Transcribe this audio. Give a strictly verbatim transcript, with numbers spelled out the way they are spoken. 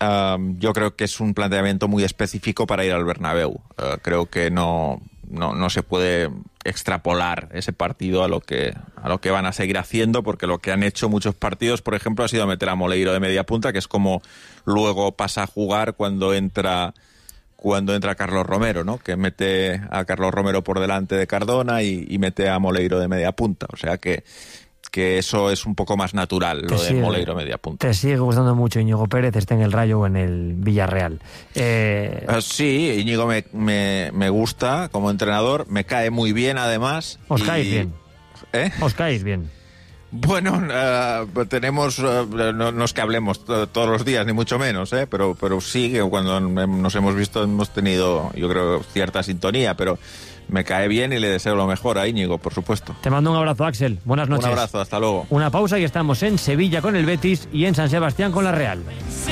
uh, yo creo que es un planteamiento muy específico para ir al Bernabéu. Uh, creo que no, no, no se puede extrapolar ese partido a lo que a lo que van a seguir haciendo, porque lo que han hecho muchos partidos, por ejemplo, ha sido meter a Moleiro de media punta, que es como luego pasa a jugar cuando entra cuando entra Carlos Romero, ¿no? Que mete a Carlos Romero por delante de Cardona y, y mete a Moleiro de media punta. O sea que que eso es un poco más natural, lo de Moleiro media punta. Te sigue gustando mucho Íñigo Pérez, esté en el Rayo o en el Villarreal. Eh... Uh, sí, Íñigo me, me, me gusta como entrenador, me cae muy bien además. ¿Os y... caéis bien? ¿Eh? ¿Os caéis bien? Bueno, uh, tenemos, uh, no, no es que hablemos t- todos los días, ni mucho menos, ¿eh? pero, pero sí que cuando nos hemos visto hemos tenido, yo creo, cierta sintonía, pero me cae bien y le deseo lo mejor a Íñigo, por supuesto. Te mando un abrazo, Axel. Buenas noches. Un abrazo, hasta luego. Una pausa y estamos en Sevilla con el Betis y en San Sebastián con la Real.